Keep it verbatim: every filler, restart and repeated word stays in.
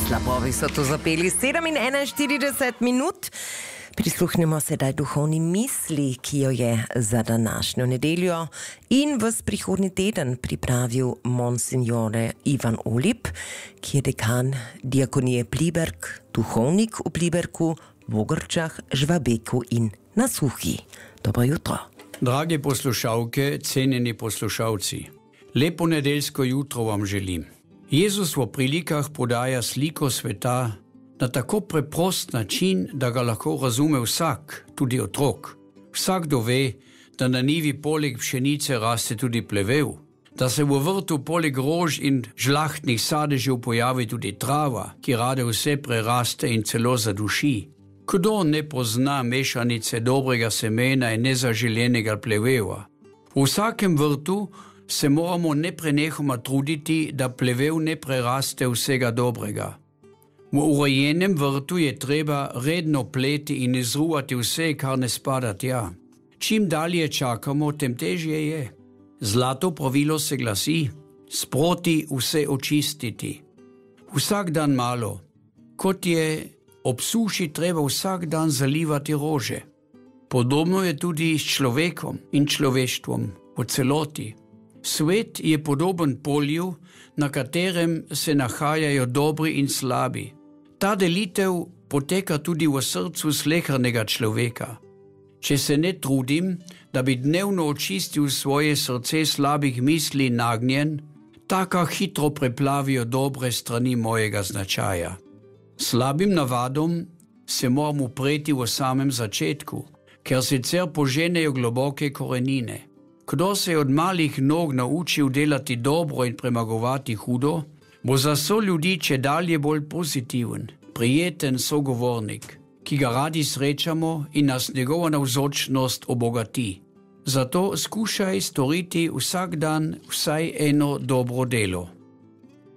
Slapovi so to zapeli sedem in enainštirideset minut. Prisluhnimo sedaj duhovni misli, ki jo je za današnjo nedeljo in vas prihodnji teden pripravil monsignore Ivan Olip, ki je dekan diakonije Pliberk, duhovnik v Pliberku, Vogrčah, Žvabeku in na Suhi. Dobro jutro. Drage poslušalke, cenjeni poslušalci, lepo nedeljsko jutro vam želim. Jezus v prilikah podaja sliko sveta na tako preprost način, da ga lahko razume vsak, tudi otrok. Vsakdo ve, da na njivi poleg pšenice raste tudi plevel, da se v vrtu poleg rož in žlahtnih sadežev pojavi tudi trava, ki rade vse preraste in celo zaduši. Kdo ne pozna mešanice dobrega semena in nezaželenega plevela? V vsakem vrtu se moramo neprenehoma truditi, da plevel ne preraste vsega dobrega. V urejenem vrtu je treba redno pleti in izruvati vse, kar ne spada tja. Čim dalje čakamo, tem težje je. Zlato pravilo se glasi: sproti vse očistiti. Vsak dan malo, kot je ob suši treba vsak dan zalivati rože. Podobno je tudi s človekom in človeštvom v celoti. Svet je podoben polju, na katerem se nahajajo dobri in slabi. Ta delitev poteka tudi v srcu slehernega človeka. Če se ne trudim, da bi dnevno očistil svoje srce slabih misli in nagnjen, taka hitro preplavijo dobre strani mojega značaja. Slabim navadom se moram upreti v samem začetku, ker sicer poženejo globoke korenine. Kdo se je od malih nog naučil delati dobro in premagovati hudo, bo za so ljudi čedalje bolj pozitiven, prijeten sogovornik, ki ga radi srečamo in nas njegova navzočnost obogati. Zato skušaj storiti vsak dan vsaj eno dobro delo.